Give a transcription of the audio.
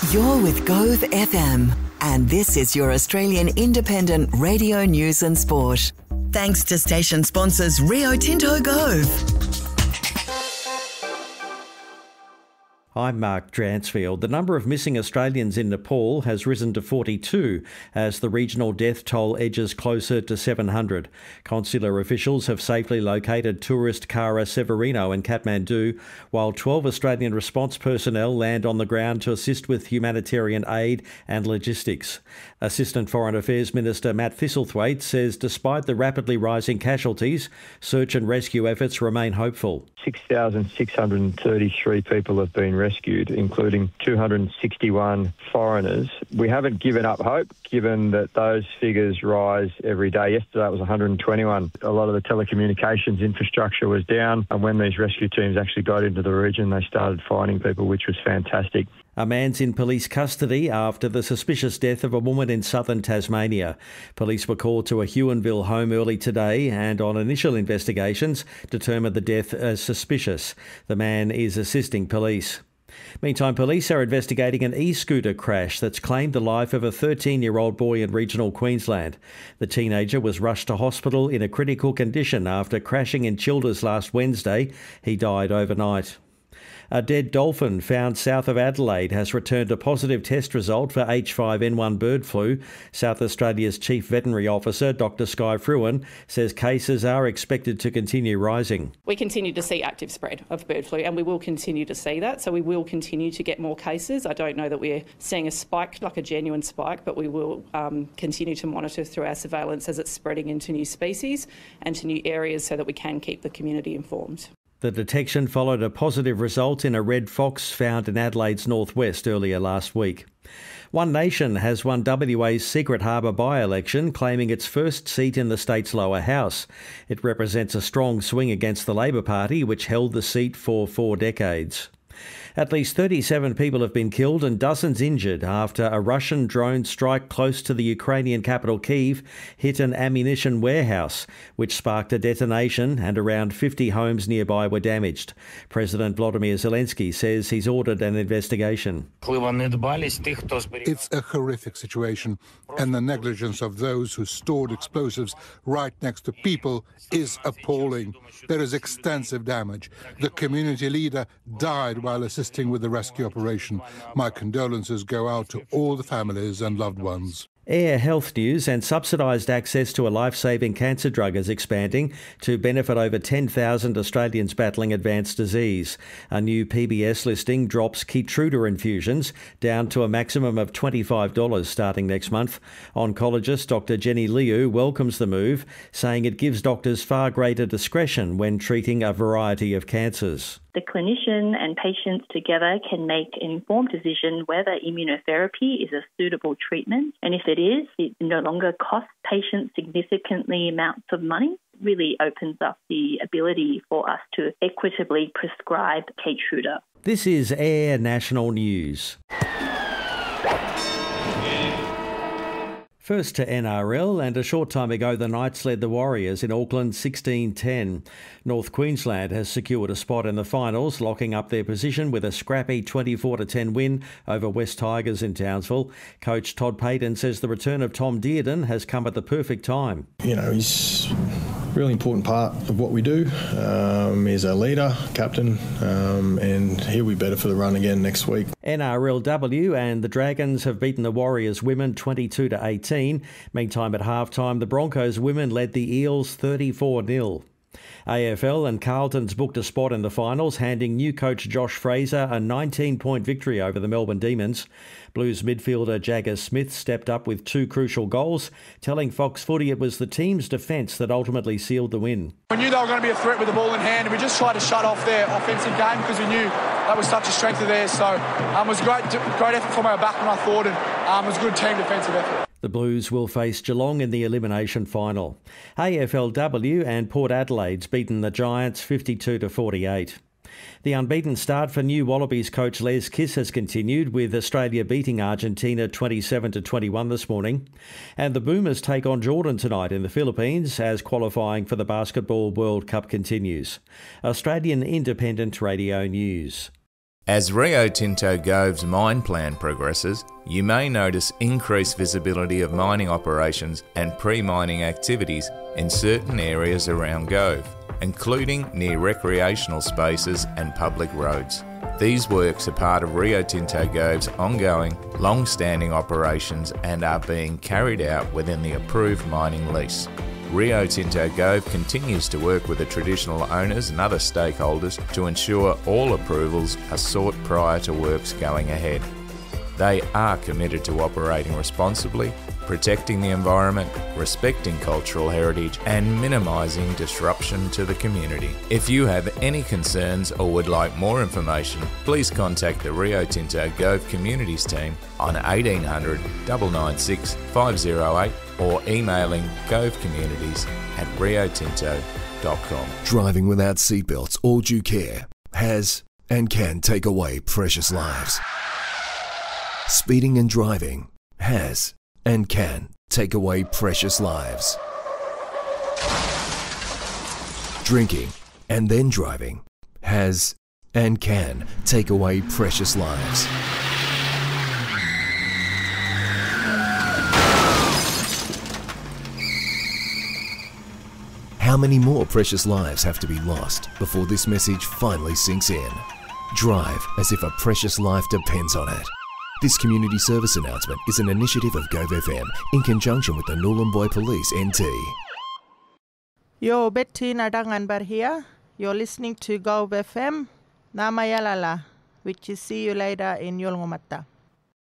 You're with Gove FM, and this is your Australian independent radio news and sport. Thanks to station sponsors Rio Tinto Gove. I'm Mark Dransfield. The number of missing Australians in Nepal has risen to 42 as the regional death toll edges closer to 700. Consular officials have safely located tourist Kara Severino in Kathmandu, while 12 Australian response personnel land on the ground to assist with humanitarian aid and logistics. Assistant Foreign Affairs Minister Matt Thistlethwaite says despite the rapidly rising casualties, search and rescue efforts remain hopeful. 6,633 people have been rescued, including 261 foreigners. We haven't given up hope, given that those figures rise every day. Yesterday it was 121. A lot of the telecommunications infrastructure was down, and when these rescue teams actually got into the region, they started finding people, which was fantastic. A man's in police custody after the suspicious death of a woman in southern Tasmania. Police were called to a Huonville home early today and on initial investigations determined the death as suspicious. The man is assisting police. Meantime, police are investigating an e-scooter crash that's claimed the life of a 13-year-old boy in regional Queensland. The teenager was rushed to hospital in a critical condition after crashing in Childers last Wednesday. He died overnight. A dead dolphin found south of Adelaide has returned a positive test result for H5N1 bird flu. South Australia's Chief Veterinary Officer, Dr Skye Fruin, says cases are expected to continue rising. We continue to see active spread of bird flu, and we will continue to see that. So we will continue to get more cases. I don't know that we're seeing a spike, like a genuine spike, but we will continue to monitor through our surveillance as it's spreading into new species and to new areas so that we can keep the community informed. The detection followed a positive result in a red fox found in Adelaide's northwest earlier last week. One Nation has won WA's Secret Harbour by-election, claiming its first seat in the state's lower house. It represents a strong swing against the Labor Party, which held the seat for 4 decades. At least 37 people have been killed and dozens injured after a Russian drone strike close to the Ukrainian capital Kyiv hit an ammunition warehouse, which sparked a detonation and around 50 homes nearby were damaged. President Volodymyr Zelensky says he's ordered an investigation. It's a horrific situation, and the negligence of those who stored explosives right next to people is appalling. There is extensive damage. The community leader died while assisting with the rescue operation. My condolences go out to all the families and loved ones. Air health news and subsidised access to a life-saving cancer drug is expanding to benefit over 10,000 Australians battling advanced disease. A new PBS listing drops Keytruda infusions down to a maximum of $25 starting next month. Oncologist Dr Jenny Liu welcomes the move, saying it gives doctors far greater discretion when treating a variety of cancers. The clinician and patients together can make an informed decision whether immunotherapy is a suitable treatment. And if it is, it no longer costs patients significantly amounts of money. It really opens up the ability for us to equitably prescribe Keytruda. This is Air National News. First to NRL, and a short time ago the Knights led the Warriors in Auckland 16-10. North Queensland has secured a spot in the finals, locking up their position with a scrappy 24-10 win over West Tigers in Townsville. Coach Todd Payten says the return of Tom Dearden has come at the perfect time. You know, he's a really important part of what we do. He's our leader, captain, and he'll be better for the run again next week. NRLW and the Dragons have beaten the Warriors women 22-18. Meantime, at halftime, the Broncos women led the Eels 34-0. AFL and Carlton's booked a spot in the finals, handing new coach Josh Fraser a 19-point victory over the Melbourne Demons. Blues midfielder Jagger Smith stepped up with 2 crucial goals, telling Fox Footy it was the team's defence that ultimately sealed the win. We knew they were going to be a threat with the ball in hand, and we just tried to shut off their offensive game because we knew that was such a strength of theirs. So it was a great effort from our backman, I thought, and it was a good team defensive effort. The Blues will face Geelong in the elimination final. AFLW and Port Adelaide's beaten the Giants 52-48. The unbeaten start for new Wallabies coach Les Kiss has continued, with Australia beating Argentina 27-21 this morning. And the Boomers take on Jordan tonight in the Philippines as qualifying for the Basketball World Cup continues. Australian Independent Radio News. As Rio Tinto Gove's mine plan progresses, you may notice increased visibility of mining operations and pre-mining activities in certain areas around Gove, including near recreational spaces and public roads. These works are part of Rio Tinto Gove's ongoing, long-standing operations and are being carried out within the approved mining lease. Rio Tinto Gove continues to work with the traditional owners and other stakeholders to ensure all approvals are sought prior to works going ahead. They are committed to operating responsibly, protecting the environment, respecting cultural heritage and minimising disruption to the community. If you have any concerns or would like more information, please contact the Rio Tinto Gove Communities team on 1800 996 508 or emailing govecommunities@riotinto.com. Driving without seatbelts or due care has and can take away precious lives. Speeding and driving has and can take away precious lives. Drinking and then driving has and can take away precious lives. How many more precious lives have to be lost before this message finally sinks in? Drive as if a precious life depends on it. This community service announcement is an initiative of Gove FM in conjunction with the Nhulunbuy Police NT. Yo, Betty Nadang Anbar here. You're listening to Gove FM. Namayalala, which is see you later in Yolngomatta.